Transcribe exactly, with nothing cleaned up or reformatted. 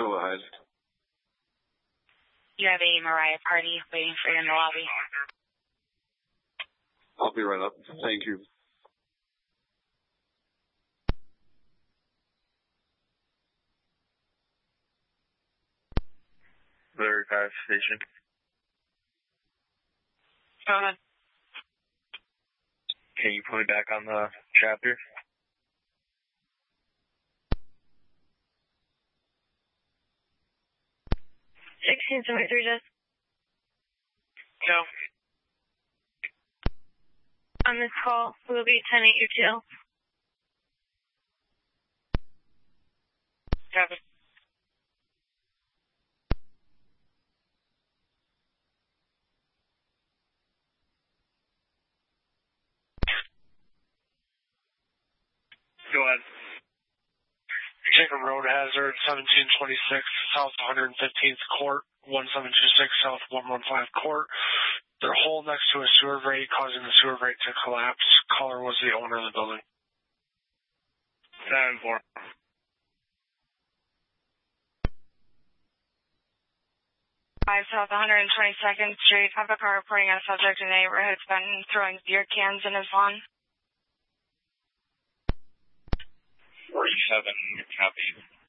Go ahead. You have a Mariah party waiting for you in the lobby. I'll be right up. Thank you. Larry Pass Station. Go ahead. Can you put me back on the chapter? sixteen seventy-three, just. No. On this call, we'll be ten eight your tail. Copy. Go ahead. Check a road hazard, seventeen twenty-six South one hundred fifteenth Court, one seven two six South one one five Court. They're hole next to a sewer grate, causing the sewer grate to collapse. Caller was the owner of the building. seven four. five South one hundred twenty-second Street. I have a car reporting on a subject in the neighborhood who's been throwing beer cans in his lawn. forty-seven, copy.